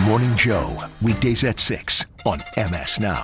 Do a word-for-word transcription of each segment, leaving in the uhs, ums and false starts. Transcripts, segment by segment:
Morning Joe, weekdays at six on M S Now.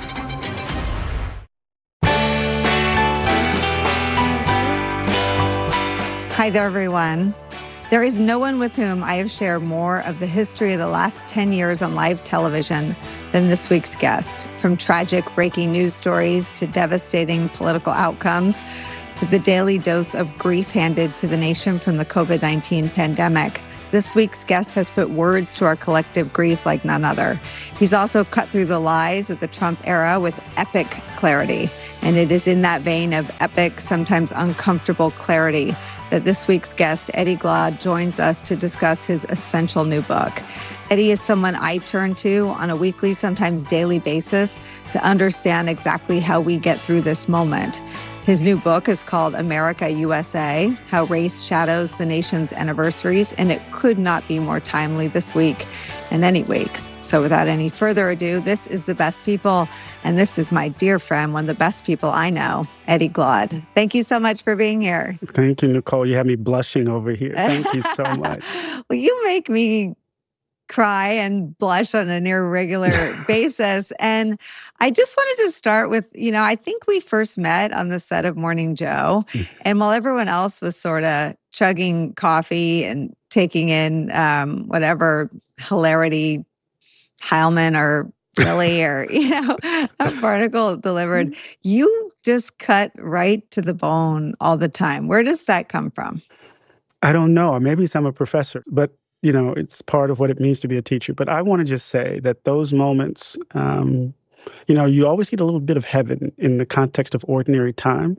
Hi there, everyone. There is no one with whom I have shared more of the history of the last ten years on live television than this week's guest. From tragic breaking news stories to devastating political outcomes to the daily dose of grief handed to the nation from the covid nineteen pandemic, this week's guest has put words to our collective grief like none other. He's also cut through the lies of the Trump era with epic clarity. And it is in that vein of epic, sometimes uncomfortable clarity that this week's guest, Eddie Glaude, joins us to discuss his essential new book. Eddie is someone I turn to on a weekly, sometimes daily basis to understand exactly how we get through this moment. His new book is called America, U S A, How Race Shadows the Nation's Anniversaries, and it could not be more timely this week and any week. So without any further ado, this is The Best People, and this is my dear friend, one of the best people I know, Eddie Glaude. Thank you so much for being here. Thank you, Nicole. You have me blushing over here. Thank you so much. Well, you make me cry and blush on an irregular basis. And I just wanted to start with, you know, I think we first met on the set of Morning Joe. And while everyone else was sort of chugging coffee and taking in um, whatever hilarity Heilman or Billy or, you know, a particle delivered, you just cut right to the bone all the time. Where does that come from? I don't know. Maybe it's I'm a professor, but you know, it's part of what it means to be a teacher. But I want to just say that those moments, um, you know, you always get a little bit of heaven in the context of ordinary time.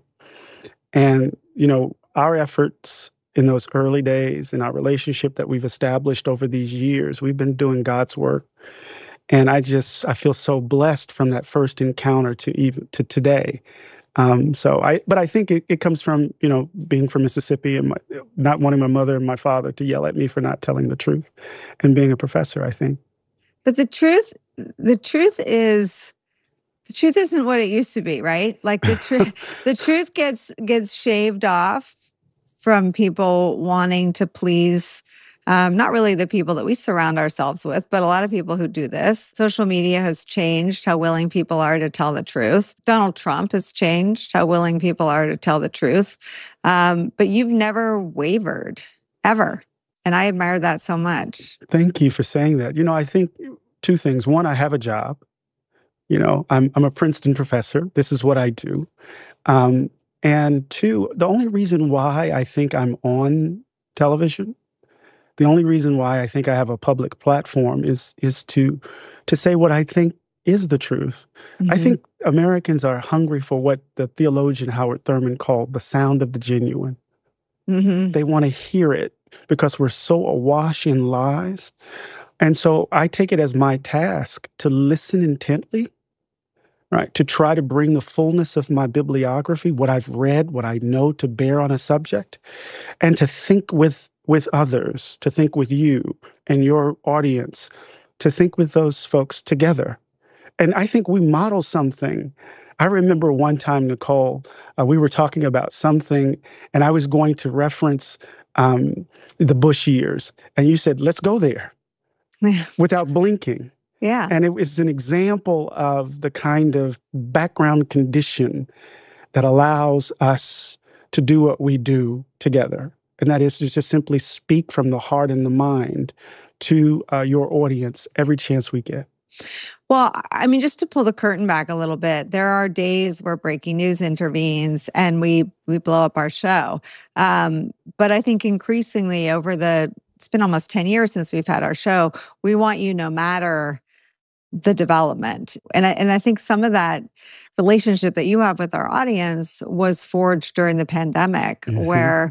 And, you know, our efforts in those early days and our relationship that we've established over these years, we've been doing God's work. And I just, I feel so blessed from that first encounter to even to today. Um, so I, but I think it, it comes from, you know, being from Mississippi and my, not wanting my mother and my father to yell at me for not telling the truth and being a professor, I think. But the truth, the truth is, the truth isn't what it used to be, right? Like the truth, the truth gets, gets shaved off from people wanting to please, Um, not really the people that we surround ourselves with, but a lot of people who do this. Social media has changed how willing people are to tell the truth. Donald Trump has changed how willing people are to tell the truth. Um, but you've never wavered, ever. And I admire that so much. Thank you for saying that. You know, I think two things. One, I have a job. You know, I'm, I'm a Princeton professor. This is what I do. Um, and two, the only reason why I think I'm on television, the only reason why I think I have a public platform is is to to say what I think is the truth. Mm-hmm. I think Americans are hungry for what the theologian Howard Thurman called the sound of the genuine. Mm-hmm. They want to hear it because we're so awash in lies. And so I take it as my task to listen intently, right? To try to bring the fullness of my bibliography, what I've read, what I know, to bear on a subject, and to think with with others, to think with you and your audience, to think with those folks together. And I think we model something. I remember one time, Nicole, uh, we were talking about something, and I was going to reference um, the Bush years. And you said, let's go there, without blinking. Yeah. And it was an example of the kind of background condition that allows us to do what we do together. And that is to just simply speak from the heart and the mind to uh, your audience every chance we get. Well, I mean, just to pull the curtain back a little bit, there are days where breaking news intervenes and we we blow up our show. Um, but I think increasingly over the, it's been almost ten years since we've had our show, we want you no matter the development. And I, and I think some of that relationship that you have with our audience was forged during the pandemic, mm-hmm. where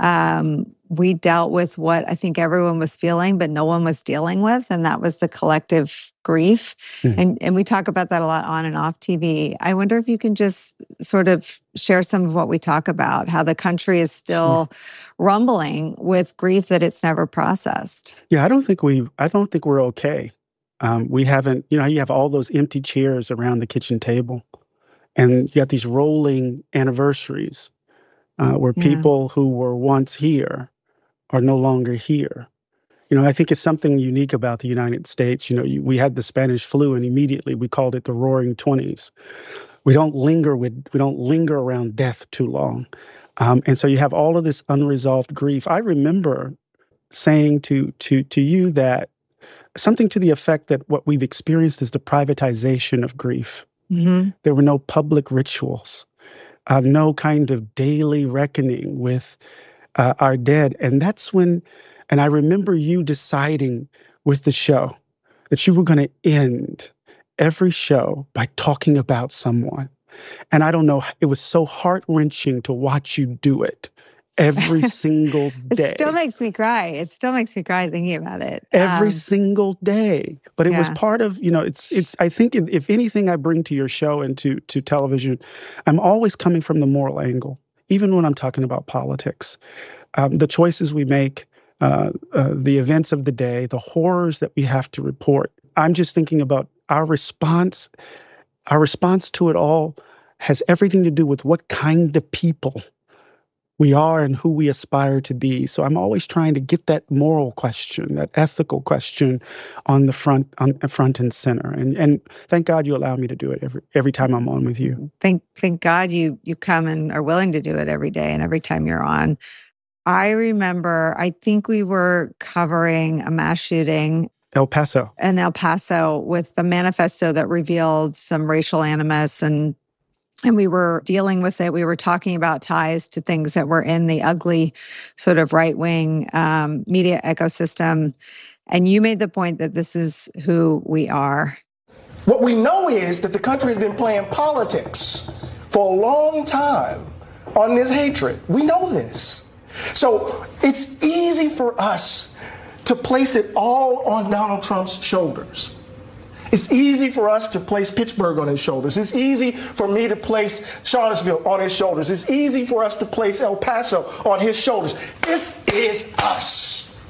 um, we dealt with what I think everyone was feeling, but no one was dealing with, and that was the collective grief. Mm-hmm. And, and we talk about that a lot on and off T V. I wonder if you can just sort of share some of what we talk about, how the country is still sure. rumbling with grief that it's never processed. Yeah, I don't think we, I don't think we're okay. Um, we haven't, you know, you have all those empty chairs around the kitchen table, and you got these rolling anniversaries uh, where yeah. people who were once here are no longer here. You know, I think it's something unique about the United States. You know, you, we had the Spanish flu, and immediately we called it the Roaring Twenties. We don't linger with, we don't linger around death too long. Um, and so you have all of this unresolved grief. I remember saying to to to you that something to the effect that what we've experienced is the privatization of grief. Mm-hmm. There were no public rituals, uh, no kind of daily reckoning with uh, our dead. And that's when, and I remember you deciding with the show that you were going to end every show by talking about someone. And I don't know, it was so heart-wrenching to watch you do it every single day. It still makes me cry. It still makes me cry thinking about it. Every um, single day. But it yeah. was part of, you know, it's, it's, I think if, if anything I bring to your show and to, to television, I'm always coming from the moral angle, even when I'm talking about politics. Um, the choices we make, uh, uh, the events of the day, the horrors that we have to report. I'm just thinking about our response. Our response to it all has everything to do with what kind of people we are and who we aspire to be. So I'm always trying to get that moral question, that ethical question on the front, on front and center. And and thank God you allow me to do it every every time I'm on with you. Thank thank God you you come and are willing to do it every day and every time you're on. I remember, I think we were covering a mass shooting El Paso. In El Paso with the manifesto that revealed some racial animus, and and we were dealing with it. We were talking about ties to things that were in the ugly sort of right-wing um, media ecosystem. And you made the point that this is who we are. What we know is that the country has been playing politics for a long time on this hatred. We know this. So it's easy for us to place it all on Donald Trump's shoulders. It's easy for us to place Pittsburgh on his shoulders. It's easy for me to place Charlottesville on his shoulders. It's easy for us to place El Paso on his shoulders. This is us.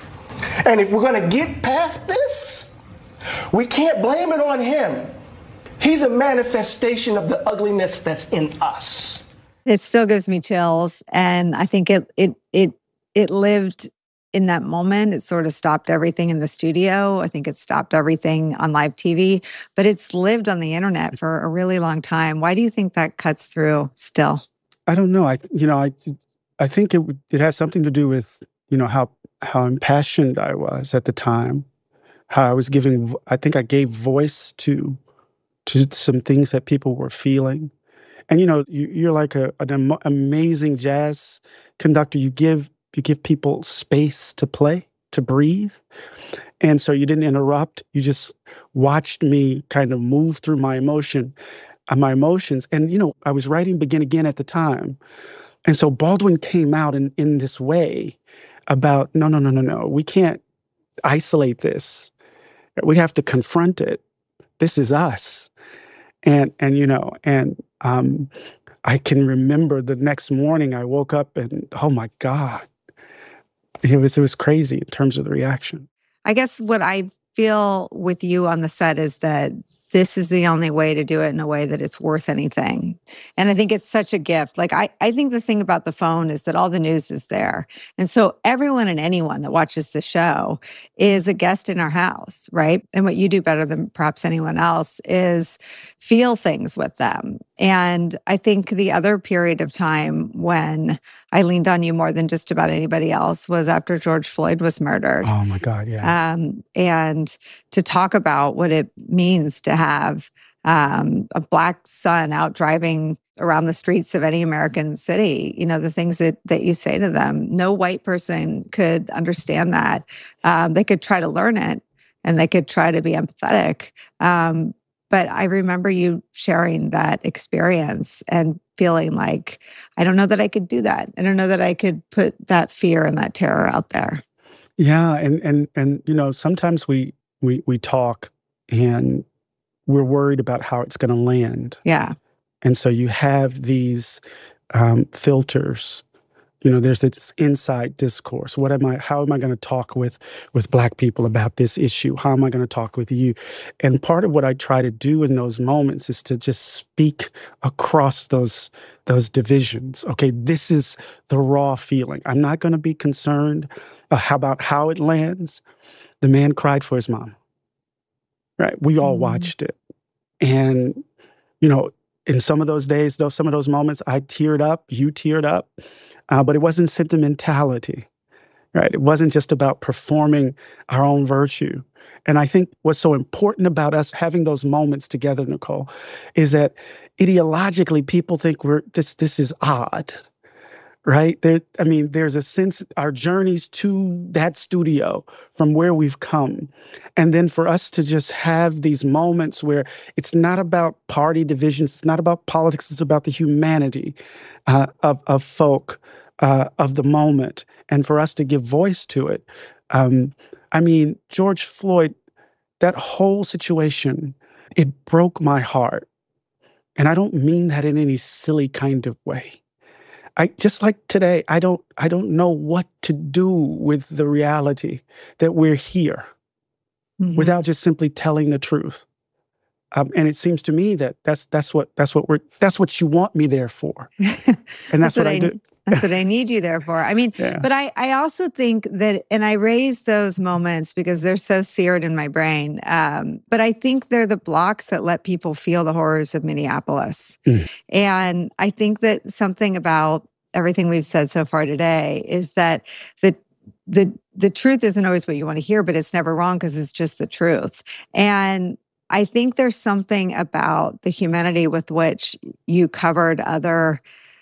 And if we're going to get past this, we can't blame it on him. He's a manifestation of the ugliness that's in us. It still gives me chills. And I think it it it it lived in that moment. It sort of stopped everything in the studio. I think it stopped everything on live T V, but it's lived on the internet for a really long time. Why do you think that cuts through still? I don't know. I, you know, I, I think it it has something to do with, you know, how how impassioned I was at the time, how I was giving. I think I gave voice to to some things that people were feeling, and you know, you, you're like a, an am- amazing jazz conductor. You give. You give people space to play, to breathe. And so you didn't interrupt. You just watched me kind of move through my emotion, uh, my emotions. And, you know, I was writing Begin Again at the time. And so Baldwin came out in, in this way about, no, no, no, no, no. We can't isolate this. We have to confront it. This is us. And, and you know, and um, I can remember the next morning I woke up and, oh, my God. It was it was crazy in terms of the reaction. I guess what I feel with you on the set is that this is the only way to do it in a way that it's worth anything. And I think it's such a gift. Like, I, I think the thing about the phone is that all the news is there. And so everyone and anyone that watches the show is a guest in our house, right? And what you do better than perhaps anyone else is feel things with them. And I think the other period of time when I leaned on you more than just about anybody else was after George Floyd was murdered. Oh my God, yeah. Um, and to talk about what it means to have um, a Black son out driving around the streets of any American city, you know, the things that that you say to them, no white person could understand that. Um, they could try to learn it and they could try to be empathetic. Um, but I remember you sharing that experience and feeling like, I don't know that I could do that. I don't know that I could put that fear and that terror out there. Yeah, and and and you know, sometimes we we we talk and we're worried about how it's going to land. Yeah. And so you have these um, filters, You know, there's this inside discourse. What am I, how am I going to talk with, with Black people about this issue? How am I going to talk with you? And part of what I try to do in those moments is to just speak across those, those divisions. Okay, this is the raw feeling. I'm not going to be concerned uh, about how it lands. The man cried for his mom, right? We all mm-hmm. watched it. And, you know, in some of those days, though, some of those moments, I teared up, you teared up. Uh, but it wasn't sentimentality, right? It wasn't just about performing our own virtue. And I think what's so important about us having those moments together, Nicole, is that ideologically people think we're this this is odd, right? There, I mean, there's a sense our journeys to that studio from where we've come, and then for us to just have these moments where it's not about party divisions, it's not about politics, it's about the humanity uh, of of folk. Uh, of the moment, and for us to give voice to it. Um, I mean, George Floyd, that whole situation, it broke my heart. And I don't mean that in any silly kind of way. I just like today, I don't I don't know what to do with the reality that we're here mm-hmm. without just simply telling the truth. Um, and it seems to me that that's that's what that's what we're that's what you want me there for, and that's, that's what, what I, I do. That's what I need you there for. I mean, yeah. but I, I also think that, and I raise those moments because they're so seared in my brain. Um, but I think they're the blocks that let people feel the horrors of Minneapolis. Mm. And I think that something about everything we've said so far today is that the the the truth isn't always what you want to hear, but it's never wrong because it's just the truth. And I think there's something about the humanity with which you covered other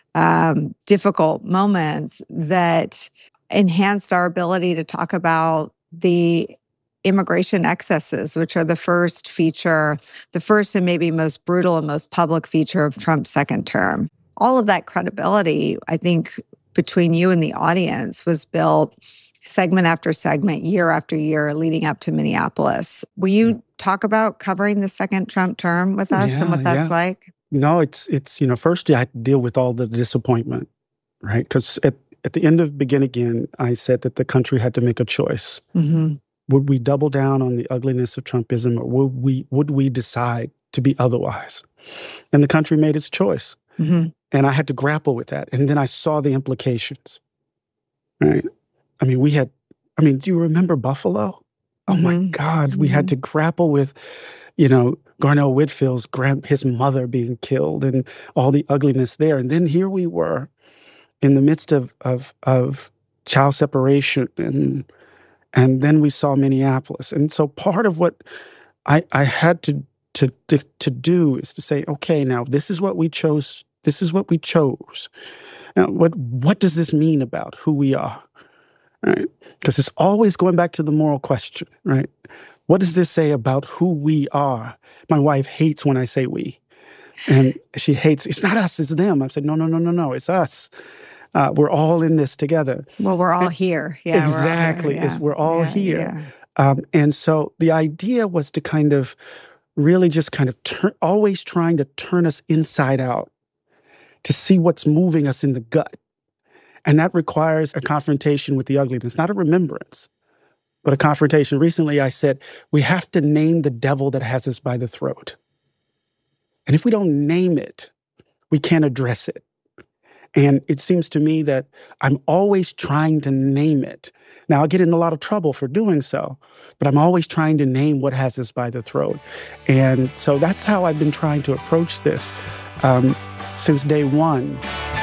Um, difficult moments that enhanced our ability to talk about the immigration excesses, which are the first feature, the first and maybe most brutal and most public feature of Trump's second term. All of that credibility, I think, between you and the audience was built segment after segment, year after year, leading up to Minneapolis. Will you talk about covering the second Trump term with us yeah, and what that's yeah. like? No, it's, it's you know, first I had to deal with all the disappointment, right? Because at, at the end of Begin Again, I said that the country had to make a choice. Mm-hmm. Would we double down on the ugliness of Trumpism, or would we would we decide to be otherwise? And the country made its choice. Mm-hmm. And I had to grapple with that. And then I saw the implications, right? I mean, we had, I mean, do you remember Buffalo? Oh, mm-hmm. my God. Mm-hmm. We had to grapple with, you know, Garnell Whitfield's grand, his mother being killed and all the ugliness there. And then here we were in the midst of of, of child separation, and and then we saw Minneapolis. And so part of what I, I had to, to to to do is to say, okay, now this is what we chose. This is what we chose. Now, what what does this mean about who we are? Right? Because it's always going back to the moral question, right? What does this say about who we are? My wife hates when I say we. And she hates, it's not us, it's them. I said, no, no, no, no, no, it's us. Uh, we're all in this together. Well, we're all and, here. Yeah, exactly. We're all here. Yeah. It's, we're all yeah, here. Yeah. Um, and so the idea was to kind of really just kind of turn, always trying to turn us inside out to see what's moving us in the gut. And that requires a confrontation with the ugliness, not a remembrance, but a confrontation. Recently, I said, we have to name the devil that has us by the throat. And if we don't name it, we can't address it. And it seems to me that I'm always trying to name it. Now, I get in a lot of trouble for doing so, but I'm always trying to name what has us by the throat. And so that's how I've been trying to approach this um, since day one.